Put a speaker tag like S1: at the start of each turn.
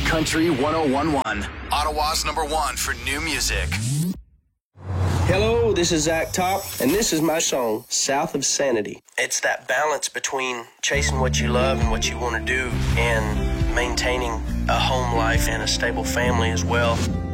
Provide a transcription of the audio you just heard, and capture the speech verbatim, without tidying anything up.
S1: Country one oh one point one. Ottawa's number one for new music.
S2: Hello, this is Zach Top, and this is my song, South of Sanity. It's that balance between chasing what you love and what you want to do and maintaining a home life and a stable family as well.